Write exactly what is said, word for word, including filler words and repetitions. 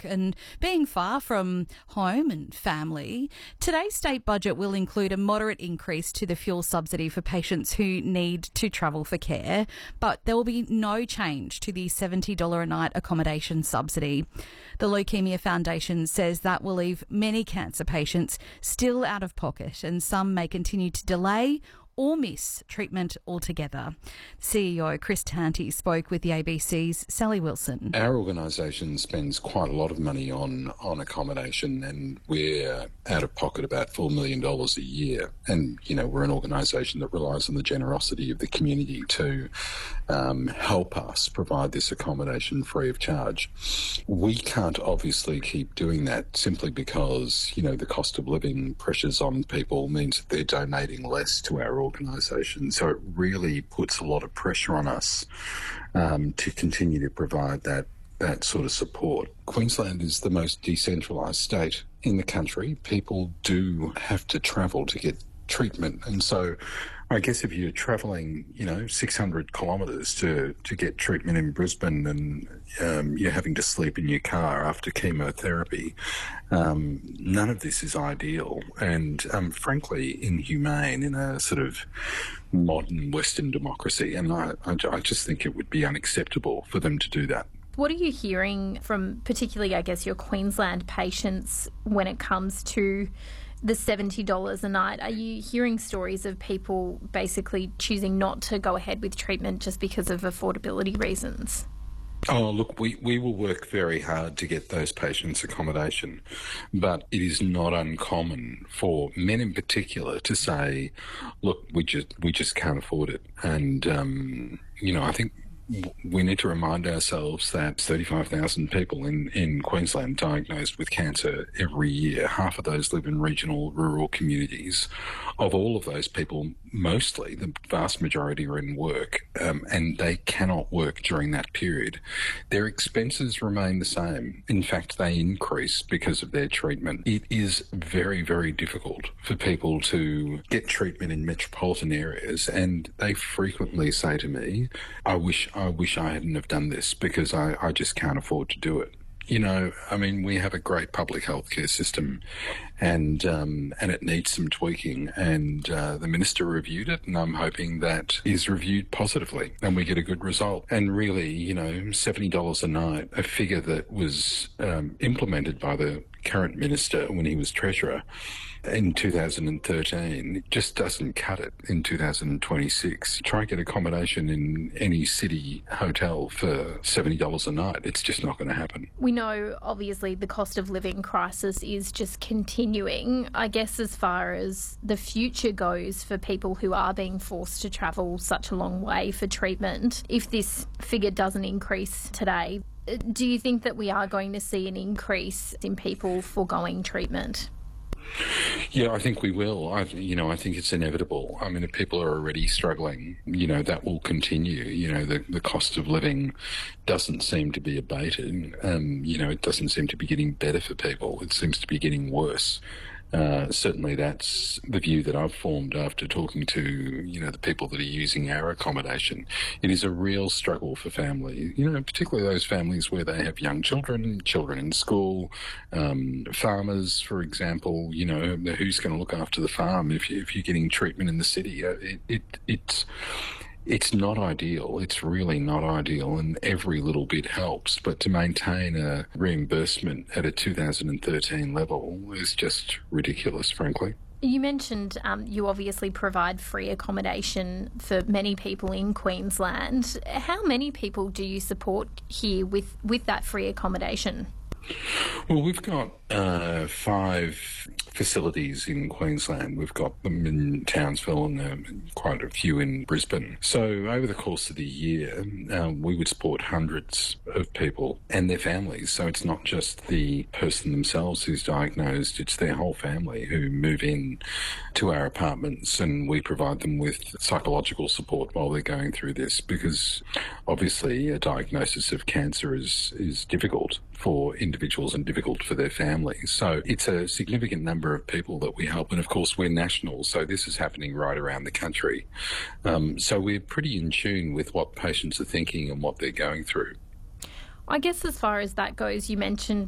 and being far from home and family, today's state budget will include a moderate increase to the fuel subsidy for patients who need to travel for care, but there will be no change to the seventy dollars a night accommodation subsidy. The Leukaemia Foundation says that will leave many cancer patients still out of pocket, and some may continue to delay or miss treatment altogether. C E O Chris Tanti spoke with the A B C's Sally Wilson. Our organisation spends quite a lot of money on, on accommodation, and we're out of pocket about four million dollars a year. And, you know, we're an organisation that relies on the generosity of the community to um, help us provide this accommodation free of charge. We can't obviously keep doing that simply because, you know, the cost of living pressures on people means that they're donating less to our organisation. So it really puts a lot of pressure on us um, to continue to provide that that sort of support. Queensland is the most decentralised state in the country. People do have to travel to get treatment, and so I guess if you're travelling, you know, six hundred kilometres to, to get treatment in Brisbane, and um, you're having to sleep in your car after chemotherapy, um, none of this is ideal and, um, frankly, inhumane in a sort of modern Western democracy. And I, I, I just think it would be unacceptable for them to do that. What are you hearing from particularly, I guess, your Queensland patients when it comes to the seventy dollars a night? Are you hearing stories of people basically choosing not to go ahead with treatment just because of affordability reasons? Oh, look, we, we will work very hard to get those patients accommodation, but it is not uncommon for men in particular to say, look, we just we just can't afford it. And, um, you know, I think we need to remind ourselves that thirty-five thousand people in, in Queensland diagnosed with cancer every year. Half of those live in regional, rural communities. Of all of those people, mostly, the vast majority are in work, um, and they cannot work during that period. Their expenses remain the same. In fact, they increase because of their treatment. It is very, very difficult for people to get treatment in metropolitan areas, and they frequently say to me, I wish I wish I hadn't have done this because I, I just can't afford to do it. You know, I mean, we have a great public healthcare system, and um, and it needs some tweaking. And uh, the minister reviewed it, and I'm hoping that is reviewed positively, and we get a good result. And really, you know, seventy dollars a night, a figure that was um, implemented by the current minister when he was treasurer in two thousand thirteen, just doesn't cut it in two thousand twenty-six. Try and get accommodation in any city hotel for seventy dollars a night. It's just not going to happen. We know, obviously, the cost of living crisis is just continuing. I guess as far as the future goes for people who are being forced to travel such a long way for treatment, if this figure doesn't increase today, do you think that we are going to see an increase in people foregoing treatment? Yeah, I think we will. I, you know, I think it's inevitable. I mean, if people are already struggling, you know, that will continue. You know, the, the cost of living doesn't seem to be abated. Um, you know, it doesn't seem to be getting better for people. It seems to be getting worse. Uh, certainly that's the view that I've formed after talking to, you know, the people that are using our accommodation. It is a real struggle for families, you know, particularly those families where they have young children, children in school, um, farmers, for example. You know, who's going to look after the farm if, you, if you're getting treatment in the city? It, it, it's... It's not ideal. It's really not ideal, and every little bit helps. But to maintain a reimbursement at a two thousand thirteen level is just ridiculous, frankly. You mentioned um, you obviously provide free accommodation for many people in Queensland. How many people do you support here with, with that free accommodation? Well, we've got uh, five facilities in Queensland. We've got them in Townsville and uh, quite a few in Brisbane. So over the course of the year, um, we would support hundreds of people and their families. So it's not just the person themselves who's diagnosed, it's their whole family who move in to our apartments, and we provide them with psychological support while they're going through this, because obviously a diagnosis of cancer is, is difficult for individuals and difficult for their families. So it's a significant number of people that we help. And of course, we're national, so this is happening right around the country. Um, so we're pretty in tune with what patients are thinking and what they're going through. I guess as far as that goes, you mentioned